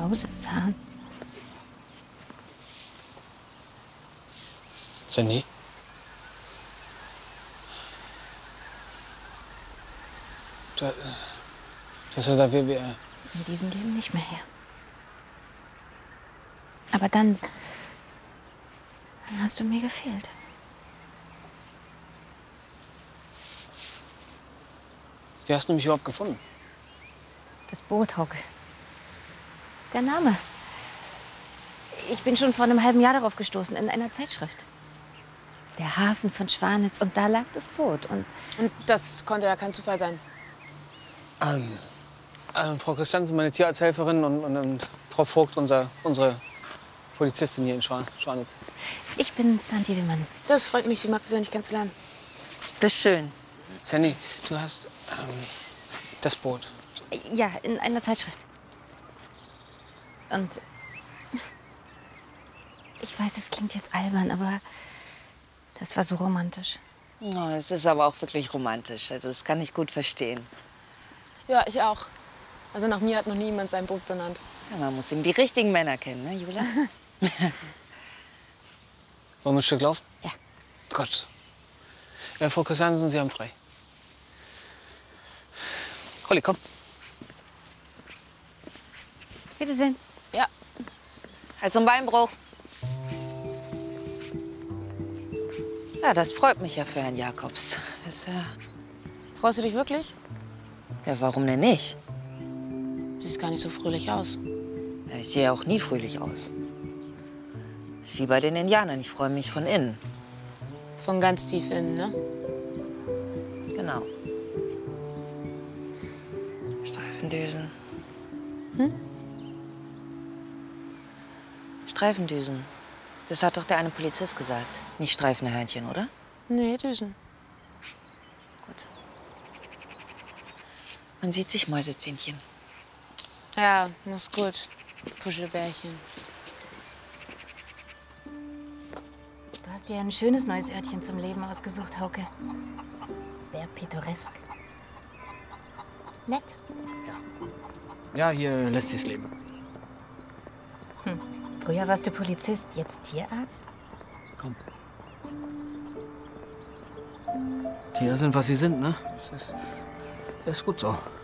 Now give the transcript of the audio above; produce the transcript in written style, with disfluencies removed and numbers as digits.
Mausezahn. Sandy? Du hast ja dafür wie... In diesem Leben nicht mehr her. Aber dann hast du mir gefehlt. Wie hast du mich überhaupt gefunden? Das Boot, Hauke. Der Name. Ich bin schon vor einem halben Jahr darauf gestoßen, in einer Zeitschrift. Der Hafen von Schwanitz, und da lag das Boot. Und das konnte ja kein Zufall sein. Frau Christiansen, meine Tierarzthelferin, und Frau Vogt, unsere Polizistin hier in Schwanitz. Ich bin Sandy Demann. Das freut mich, Sie mal persönlich kennenzulernen. Das ist schön. Sandy, du hast das Boot. Ja, in einer Zeitschrift. Und ich weiß, es klingt jetzt albern, aber das war so romantisch. Oh, es ist aber auch wirklich romantisch. Also das kann ich gut verstehen. Ja, ich auch. Also nach mir hat noch niemand sein Boot benannt. Ja, man muss eben die richtigen Männer kennen, ne, Jula? Wollen wir ein Stück laufen? Ja. Gut. Ja, Frau Christiansen, Sie haben frei. Rolli, komm. Wiedersehen. Ja. Halt zum Beinbruch. Ja, das freut mich ja für Herrn Jakobs. Das, Freust du dich wirklich? ja, warum denn nicht? Siehst gar nicht so fröhlich aus. Ja, ich sehe ja auch nie fröhlich aus. Ist wie bei den Indianern. Ich freue mich von innen. Von ganz tief innen, ne? Genau. Streifendüsen. Streifendüsen. Das hat doch der eine Polizist gesagt. Nicht Streifenhörnchen, oder? Nee, Düsen. Gut. Man sieht sich, Mäusezähnchen. Ja, muss gut. Puschelbärchen. Du hast dir ein schönes neues Örtchen zum Leben ausgesucht, Hauke. Sehr pittoresk. Nett. Ja, hier lässt sich's leben. Früher warst du Polizist, jetzt Tierarzt? Komm. Tiere sind, was sie sind, ne? Das ist gut so.